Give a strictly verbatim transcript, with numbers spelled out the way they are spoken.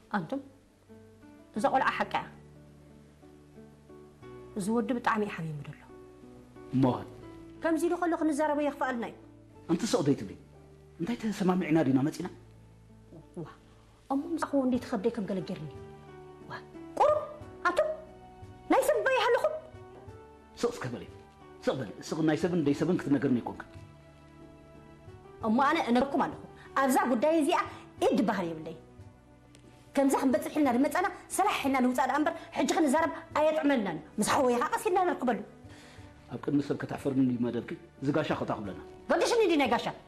أنتم إذا قول أحكي زود بتعمي حبيب مدلله ما كم زيلو خلق نزارة ويخفى لنا أنت سأضيت لي أنت تسمع معنا دينا متنا واه أمم أخوان دي تخبري كم قال جرني واه قرب أنتم لا يسمى بيها لكم سأس كبلي سأبل سأقول نايسبن ديسبن كتنقرني كونك أما أنا أنا بكم عنه أرزاق قداي زيا إد بحري بدي كم زحم بتصح لنا رمت أنا سلح حنا نوصل الأمر حج خلنا زارب آيات عملنا مسحويها بس إننا نقبله أبكر نسب كتعفرني ما دبكي زقاشة خطأ قبلنا قديش ندي نقاشة